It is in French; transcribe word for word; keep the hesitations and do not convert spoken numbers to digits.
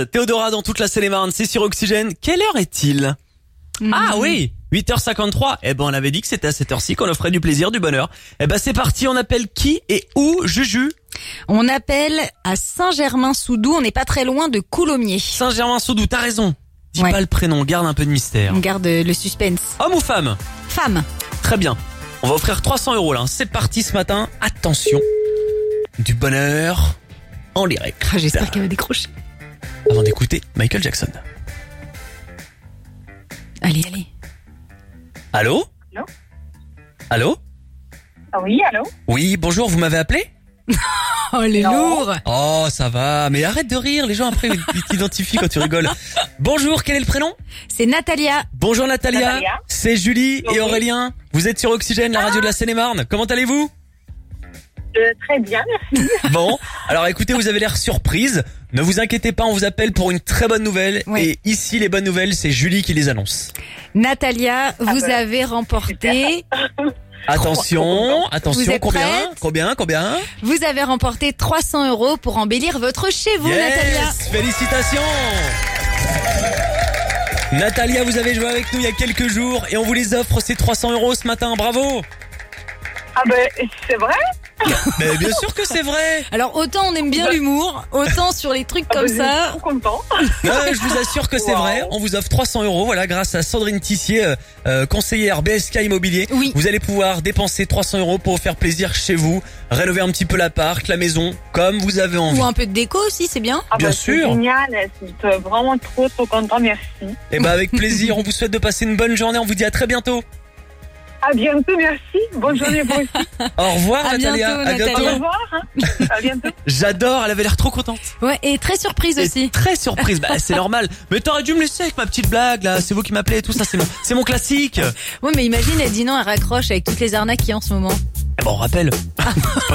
Théodora dans toute la Seine-et-Marne, c'est sur Oxygène. Quelle heure est-il? Mmh. Ah oui, huit heures cinquante-trois. Eh ben on avait dit que c'était à cette heure-ci qu'on offrait du plaisir, du bonheur. Eh ben c'est parti, on appelle qui et où, Juju? On appelle à Saint-Germain-sous-Doubs, on n'est pas très loin de Coulommiers. Saint-Germain-sous-Doubs, t'as raison. Dis Ouais. pas le prénom, garde un peu de mystère. On garde le suspense. Homme ou femme? Femme. Très bien. On va offrir trois cents euros là. C'est parti ce matin. Attention. Du bonheur en direct. Ah, j'espère qu'elle va décrocher. Avant d'écouter Michael Jackson. Allez, allez. Allô? Allô? Allô? Ah oui, allô? Oui, bonjour, vous m'avez appelé? Oh, les Non. lourds. Oh, ça va. Mais arrête de rire, les gens après ils t'identifient quand tu rigoles. Bonjour, quel est le prénom? C'est Natalia. Bonjour Natalia. Natalia. C'est Julie Oui. et Aurélien. Vous êtes sur Oxygène, la radio de la Seine-et-Marne. Comment allez-vous? Euh, très bien, merci. Bon, alors écoutez, vous avez l'air surprise. Ne vous inquiétez pas, on vous appelle pour une très bonne nouvelle. Oui. Et ici, les bonnes nouvelles, c'est Julie qui les annonce. Natalia, vous ben, avez remporté, Attention, attention, Vous êtes combien? prête? Combien? Combien? vous avez remporté trois cents euros pour embellir votre chez vous, Natalia. Yes, félicitations. Natalia, vous avez joué avec nous il y a quelques jours et on vous les offre ces trois cents euros ce matin. Bravo. Ah ben, c'est vrai? Mais bien sûr que c'est vrai. Alors autant on aime bien l'humour, autant sur les trucs Ah comme ben, ça. Je suis trop content. Ouais, je vous assure que c'est Wow. vrai. On vous offre trois cents euros, voilà, grâce à Sandrine Tissier, euh, euh, conseillère B S K Immobilier. Oui. Vous allez pouvoir dépenser trois cents euros pour vous faire plaisir chez vous, rénover un petit peu l'appart, la maison, comme vous avez envie. Ou un peu de déco aussi, c'est bien. Ah Bien ben, sûr. C'est génial, c'est vraiment trop trop content, merci. Et ben avec plaisir, on vous souhaite de passer une bonne journée. On vous dit à très bientôt. À bientôt, merci. Bonne journée vous aussi. Au revoir À Natalia. bientôt, à Natalia. Au bientôt. revoir. Hein. À bientôt. J'adore, elle avait l'air trop contente. Ouais, et très surprise Et aussi. très surprise, bah c'est normal. Mais t'aurais dû me laisser avec ma petite blague là. C'est vous qui m'appelez et tout ça, c'est mon, c'est mon classique. Ouais, mais imagine, elle dit non, elle raccroche avec toutes les arnaques qu'il y a en ce moment. Bon, on rappelle.